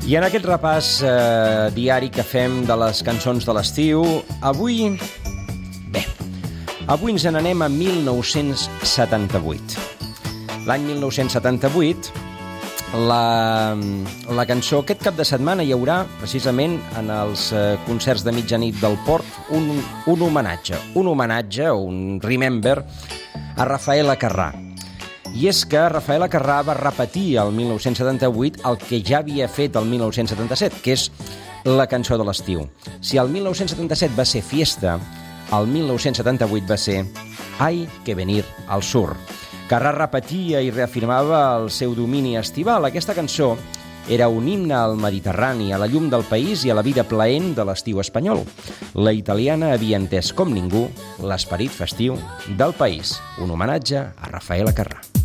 I en aquest repàs diari que fem de les cançons de l'estiu, avui ens n'anem a 1978. L'any 1978, la cançó, aquest cap de setmana hi haurà, precisament, en els concerts de mitjanit del Port, un homenatge o un remember a Rafael Acarrà. I és que Rafael Acarrà va repetir el 1978 el que ja havia fet el 1977, que és la cançó de l'estiu. Si el 1977 va ser Fiesta, el 1978 va ser Hay que venir al sur. Acarrà repetia i reafirmava el seu domini estival. Aquesta cançó era un himne al Mediterrani, a la llum del país i a la vida plaent de l'estiu espanyol. La italiana havia entès com ningú l'esperit festiu del país. Un homenatge a Rafael Acarrà.